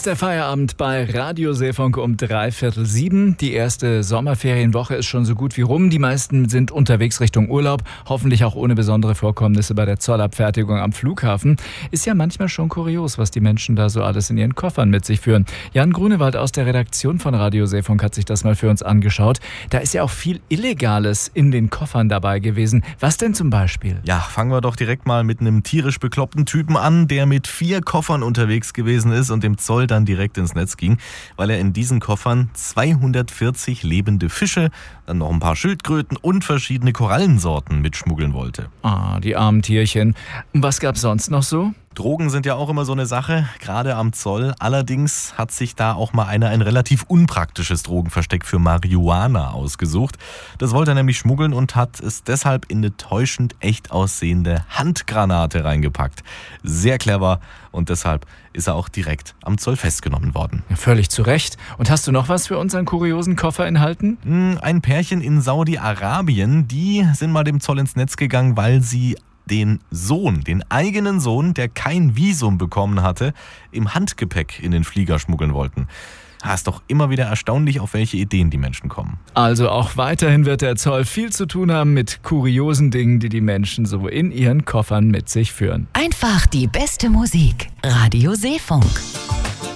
ist der Feierabend bei Radio Seefunk um 6:45. Die erste Sommerferienwoche ist schon so gut wie rum. Die meisten sind unterwegs Richtung Urlaub, hoffentlich auch ohne besondere Vorkommnisse bei der Zollabfertigung am Flughafen. Ist ja manchmal schon kurios, was die Menschen da so alles in ihren Koffern mit sich führen. Jan Grunewald aus der Redaktion von Radio Seefunk hat sich das mal für uns angeschaut. Da ist ja auch viel Illegales in den Koffern dabei gewesen. Was denn zum Beispiel? Ja, fangen wir doch direkt mal mit einem tierisch bekloppten Typen an, der mit 4 Koffern unterwegs gewesen ist und dem Zoll dann direkt ins Netz ging, weil er in diesen Koffern 240 lebende Fische, dann noch ein paar Schildkröten und verschiedene Korallensorten mitschmuggeln wollte. Ah, die armen Tierchen. Und was gab's sonst noch so? Drogen sind ja auch immer so eine Sache, gerade am Zoll. Allerdings hat sich da auch mal einer ein relativ unpraktisches Drogenversteck für Marihuana ausgesucht. Das wollte er nämlich schmuggeln und hat es deshalb in eine täuschend echt aussehende Handgranate reingepackt. Sehr clever und deshalb ist er auch direkt am Zoll festgenommen worden. Ja, völlig zu Recht. Und hast du noch was für unseren kuriosen Kofferinhalten? Ein Pärchen in Saudi-Arabien, die sind mal dem Zoll ins Netz gegangen, weil sie den eigenen Sohn, der kein Visum bekommen hatte, im Handgepäck in den Flieger schmuggeln wollten. Ist doch immer wieder erstaunlich, auf welche Ideen die Menschen kommen. Also auch weiterhin wird der Zoll viel zu tun haben mit kuriosen Dingen, die die Menschen so in ihren Koffern mit sich führen. Einfach die beste Musik. Radio Seefunk.